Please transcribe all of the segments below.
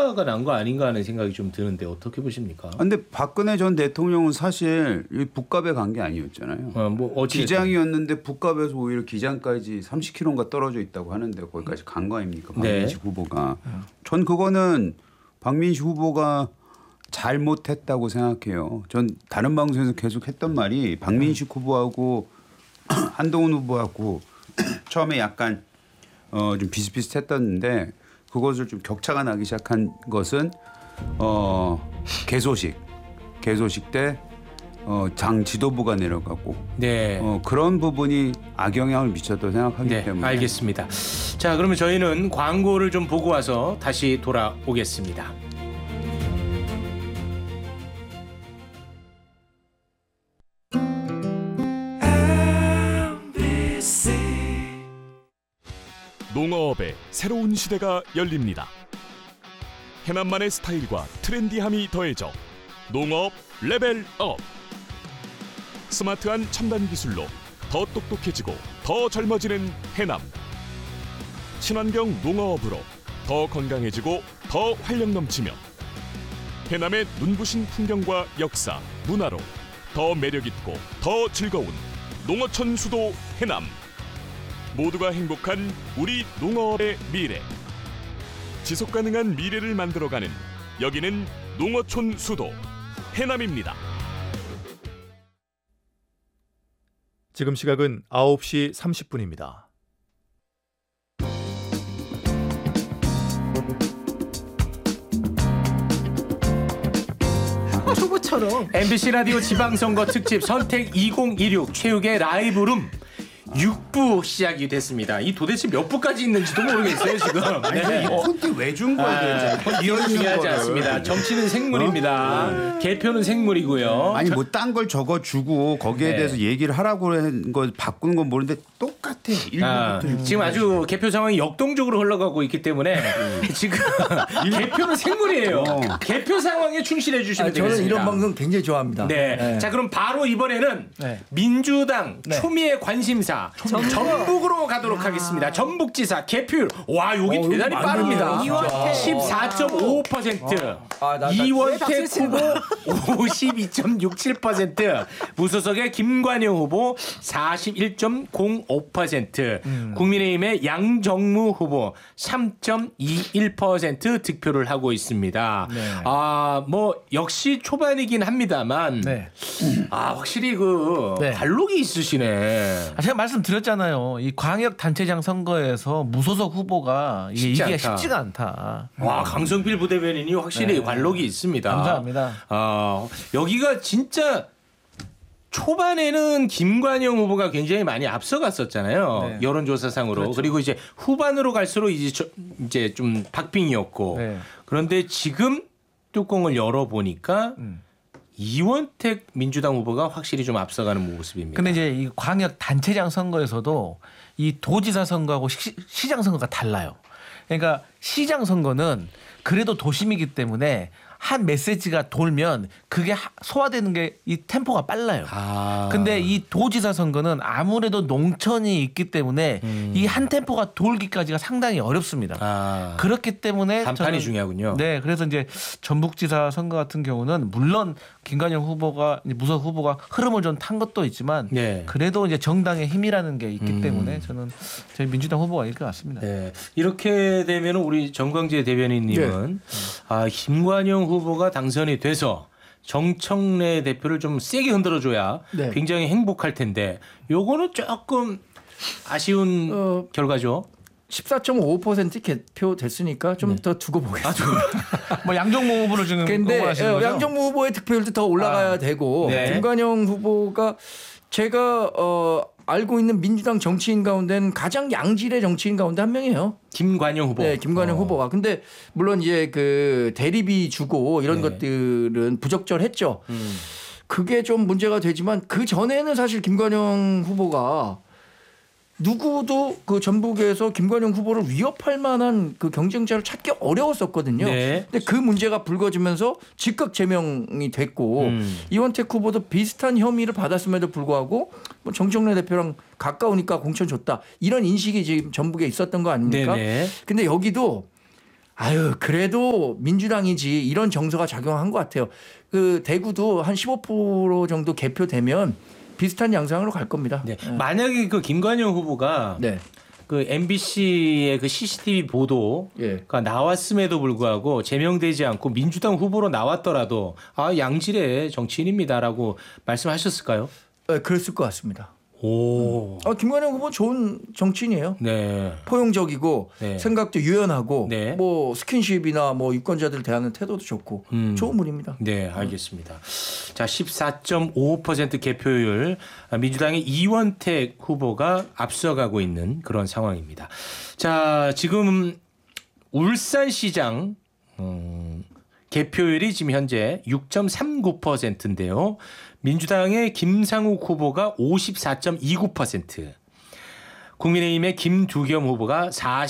차가 난 거 아닌가 하는 생각이 좀 드는데 어떻게 보십니까? 근데 박근혜 전 대통령은 사실 이 북갑에 간 게 아니었잖아요. 뭐 기장이었는데 북갑에서 오히려 기장까지 30km가 떨어져 있다고 하는데 거기까지 간 거 아닙니까? 박민식 후보가. 전 그거는 박민식 후보가 잘못했다고 생각해요. 전 다른 방송에서 계속 했던 말이 박민식 후보하고 한동훈 후보하고 처음에 약간 좀 비슷비슷했었는데 그것을 좀 격차가 나기 시작한 것은 개소식 때 당 지도부가 내려가고 그런 부분이 악영향을 미쳤다고 생각하기 때문에. 알겠습니다. 자, 그러면 저희는 광고를 좀 보고 와서 다시 돌아오겠습니다. 농어업의 새로운 시대가 열립니다. 해남만의 스타일과 트렌디함이 더해져 농어업 레벨업. 스마트한 첨단 기술로 더 똑똑해지고 더 젊어지는 해남. 친환경 농어업으로 더 건강해지고 더 활력 넘치며 해남의 눈부신 풍경과 역사, 문화로 더 매력있고 더 즐거운 농어촌 수도 해남. 모두가 행복한 우리 농어업의 미래. 지속가능한 미래를 만들어가는 여기는 농어촌 수도 해남입니다. 지금 시각은 9시 30분입니다. 초보처럼 MBC 라디오 지방선거 특집 선택 2016 최욱의 라이브룸 6부 시작이 됐습니다. 이 도대체 몇 부까지 있는지도 모르겠어요 지금. 이 콘티 왜 준 거예요? 이건 중요하지 않습니다. 정치는 생물입니다. 개표는 생물이고요. 아니 뭐 딴 걸 적어주고 거기에 대해서 얘기를 하라고 한 거 바꾸는 건 모르는데 똑같아. 1부부터 지금 아주 개표 상황이 역동적으로 흘러가고 있기 때문에 지금 개표는 생물이에요. 개표 상황에 충실해 주시면 되겠습니다. 저는 이런 방송 굉장히 좋아합니다. 네. 자, 그럼 바로 이번에는 민주당 초미의 관심사 전북으로 가도록 하겠습니다. 전북지사 개표율. 와, 여기 대단히 빠릅니다. 14.55%. 이원택 후보 52.67%. 무소속의 김관영 후보 41.05%. 국민의힘의 양정무 후보 3.21% 득표를 하고 있습니다. 뭐 역시 초반이긴 합니다만 확실히 관록이 있으시네. 제가 말씀드렸잖아요. 이 광역 단체장 선거에서 무소속 후보가 이기기가 쉽지가 않다. 와, 강성필 부대변인이 확실히 관록이 있습니다. 감사합니다. 여기가 진짜 초반에는 김관영 후보가 굉장히 많이 앞서갔었잖아요. 여론조사상으로. 그렇죠. 그리고 이제 후반으로 갈수록 이제 좀 박빙이었고. 그런데 지금 뚜껑을 열어보니까 이원택 민주당 후보가 확실히 좀 앞서가는 모습입니다. 근데 이제 이 광역 단체장 선거에서도 이 도지사 선거하고 시장 선거가 달라요. 그러니까 시장 선거는 그래도 도심이기 때문에 한 메시지가 돌면 그게 소화되는 게 이 템포가 빨라요. 근데 이 도지사 선거는 아무래도 농촌이 있기 때문에 이 한 템포가 돌기까지가 상당히 어렵습니다. 그렇기 때문에 단판이 중요하군요. 네, 그래서 이제 전북지사 선거 같은 경우는 물론 김관영 후보가 무소속 후보가 흐름을 좀 탄 것도 있지만 그래도 이제 정당의 힘이라는 게 있기 때문에 저는 저희 민주당 후보가 이길 것 같습니다. 네. 이렇게 되면 우리 정광재 대변인님은 김관영 후보가 당선이 돼서 정청래 대표를 좀 세게 흔들어줘야 굉장히 행복할 텐데 요거는 조금 아쉬운 결과죠. 14.55% 개표 됐으니까 좀 더 두고 보겠습니다. 뭐 양정모 후보를 지금 응원하시는 거죠? 양정모 후보의 득표율도 더 올라가야 되고 김관영 후보가 제가 알고 있는 민주당 정치인 가운데는 가장 양질의 정치인 가운데 한 명이에요. 김관영 후보. 네, 김관영 후보가. 근데 물론 이제 그 대리비 주고 이런 것들은 부적절했죠. 그게 좀 문제가 되지만 그 전에는 사실 김관영 후보가 누구도 그 전북에서 김관영 후보를 위협할 만한 그 경쟁자를 찾기 어려웠었거든요. 근데 그 문제가 불거지면서 즉각 제명이 됐고 이원택 후보도 비슷한 혐의를 받았음에도 불구하고 뭐 정청래 대표랑 가까우니까 공천 줬다. 이런 인식이 지금 전북에 있었던 거 아닙니까? 근데 여기도 아유 그래도 민주당이지 이런 정서가 작용한 것 같아요. 그 대구도 한 15% 정도 개표되면 비슷한 양상으로 갈 겁니다. 네. 만약에 그 김관영 후보가 네. 그 MBC의 그 CCTV 보도가 나왔음에도 불구하고 제명되지 않고 민주당 후보로 나왔더라도 아 양질의 정치인입니다라고 말씀하셨을까요? 네, 그랬을 것 같습니다. 오. 김관영 후보 좋은 정치인이에요. 네. 포용적이고 네. 생각도 유연하고 네. 뭐 스킨십이나 뭐 유권자들 대하는 태도도 좋고 좋은 분입니다. 네, 알겠습니다. 자, 14.55% 개표율 민주당의 이원택 후보가 앞서가고 있는 그런 상황입니다. 자, 지금 울산시장 개표율이 지금 현재 6.39%인데요. 민주당의 김상욱 후보가 54.29%, 국민의힘의 김두겸 후보가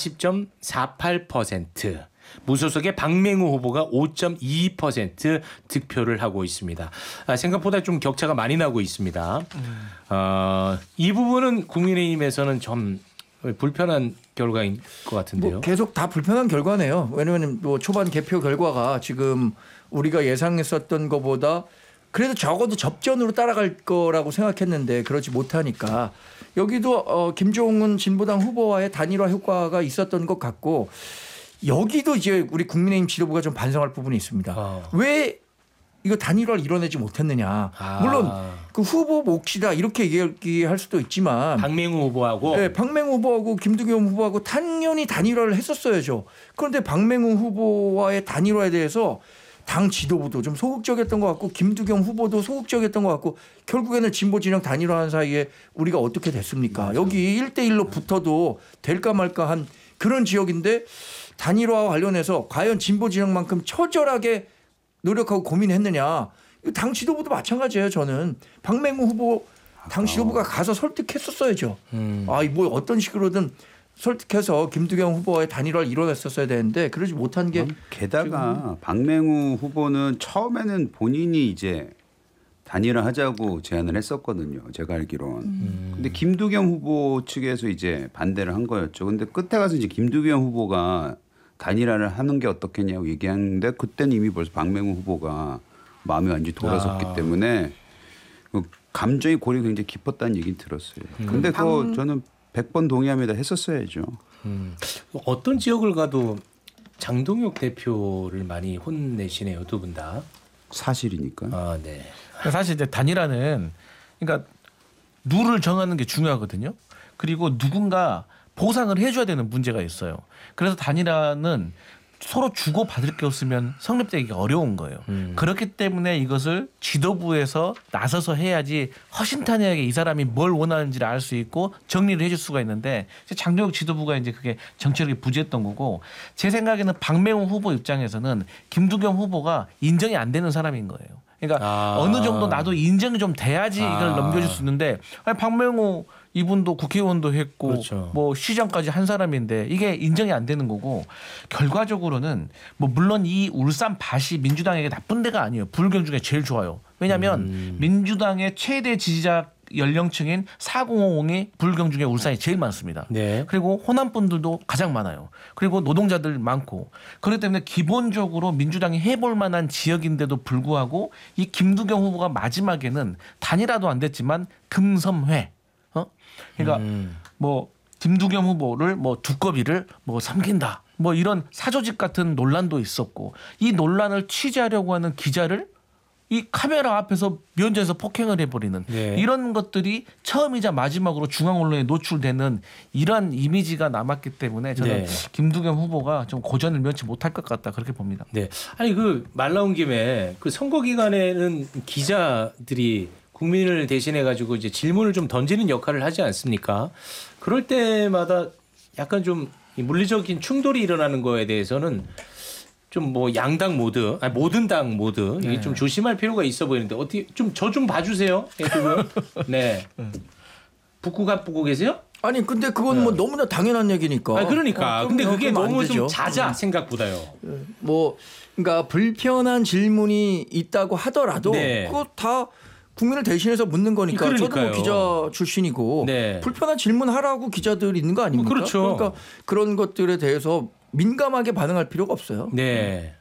40.48%, 무소속의 박맹우 후보가 5.22% 득표를 하고 있습니다. 생각보다 좀 격차가 많이 나고 있습니다. 이 부분은 국민의힘에서는 좀 불편한 결과인 것 같은데요. 뭐 계속 다 불편한 결과네요. 왜냐하면 뭐 초반 개표 결과가 지금 우리가 예상했었던 것보다 그래도 적어도 접전으로 따라갈 거라고 생각했는데 그러지 못하니까 여기도 김종은 진보당 후보와의 단일화 효과가 있었던 것 같고 여기도 이제 우리 국민의힘 지도부가 좀 반성할 부분이 있습니다. 왜 이거 단일화를 이뤄내지 못했느냐. 물론 그 후보 몫이다 이렇게 얘기할 수도 있지만 박맹우 후보하고 네, 박맹우 후보하고 김두겸 후보하고 당연히 단일화를 했었어야죠. 그런데 박맹우 후보와의 단일화에 대해서 당 지도부도 좀 소극적이었던 것 같고 김두겸 후보도 소극적이었던 것 같고 결국에는 진보 진영 단일화한 사이에 우리가 어떻게 됐습니까? 맞아. 여기 1대1로 붙어도 될까 말까 한 그런 지역인데 단일화와 관련해서 과연 진보 진영만큼 처절하게 노력하고 고민했느냐. 당 지도부도 마찬가지예요. 저는 박맹우 후보 당 지도부가 가서 설득했었어야죠. 뭐 어떤 식으로든 설득해서 김두겸 후보와의 단일화를 이뤄냈었어야 되는데 그러지 못한 게 게다가 박맹우 후보는 처음에는 본인이 이제 단일화 하자고 제안을 했었거든요. 제가 알기로는. 근데 김두겸 후보 측에서 이제 반대를 한 거였죠. 근데 끝에 가서 이제 김두겸 후보가 단일화를 하는 게 어떻겠냐고 얘기하는데 그때는 이미 벌써 박맹우 후보가 마음이 완전히 돌아섰기 때문에 감정의 골이 굉장히 깊었다는 얘기는 들었어요. 근데 그거 저는 100번 동의합니다. 했었어야죠. 어떤 지역을 가도 장동혁 대표를 많이 혼내시네요. 두 분 다. 사실이니까. 아, 네. 사실 이제 단일화는 그러니까 룰을 정하는 게 중요하거든요. 그리고 누군가 보상을 해줘야 되는 문제가 있어요. 그래서 단일화는 서로 주고 받을 게 없으면 성립되기가 어려운 거예요. 그렇기 때문에 이것을 지도부에서 나서서 해야지 허심탄회하게 이 사람이 뭘 원하는지를 알 수 있고 정리를 해줄 수가 있는데 장동혁 지도부가 이제 그게 정치력이 부재했던 거고 제 생각에는 박맹우 후보 입장에서는 김두겸 후보가 인정이 안 되는 사람인 거예요. 그러니까 어느 정도 나도 인정이 좀 돼야지 이걸 넘겨줄 수 있는데 아니, 박맹우 이분도 국회의원도 했고 그렇죠. 뭐 시장까지 한 사람인데 이게 인정이 안 되는 거고 결과적으로는 뭐 물론 이 울산밭이 민주당에게 나쁜 데가 아니에요. 불경 중에 제일 좋아요. 왜냐하면 민주당의 최대 지지자 연령층인 4050이 불경 중에 울산이 제일 많습니다. 네. 그리고 호남 분들도 가장 많아요. 그리고 노동자들 많고 그렇기 때문에 기본적으로 민주당이 해볼 만한 지역인데도 불구하고 이 김두겸 후보가 마지막에는 단일화도 안 됐지만 금섬회 그러니까 뭐 김두겸 후보를 뭐 두꺼비를 뭐 삼킨다 뭐 이런 사조직 같은 논란도 있었고 이 논란을 취재하려고 하는 기자를 이 카메라 앞에서 면전에서 폭행을 해버리는 네. 이런 것들이 처음이자 마지막으로 중앙 언론에 노출되는 이러한 이미지가 남았기 때문에 저는 네. 김두겸 후보가 좀 고전을 면치 못할 것 같다 그렇게 봅니다. 네. 아니 그 말 나온 김에 그 선거 기간에는 기자들이 국민을 대신해 가지고 이제 질문을 좀 던지는 역할을 하지 않습니까? 그럴 때마다 약간 좀 물리적인 충돌이 일어나는 거에 대해서는 좀 뭐 양당 모두, 아니 모든 당 모두 이게 좀 조심할 필요가 있어 보이는데 어떻게 좀 저 좀 봐주세요, 그분. 네. 북구가 보고 계세요? 아니 근데 그건 뭐 너무나 당연한 얘기니까. 아 그러니까. 근데 그게 너무 좀 되죠. 잦아 생각보다요. 뭐 그러니까 불편한 질문이 있다고 하더라도 네. 그거 다 국민을 대신해서 묻는 거니까. 저도 뭐 그러니까요. 기자 출신이고 네. 불편한 질문하라고 기자들 있는 거 아닙니까? 그렇죠. 그러니까 그런 것들에 대해서 민감하게 반응할 필요가 없어요. 네.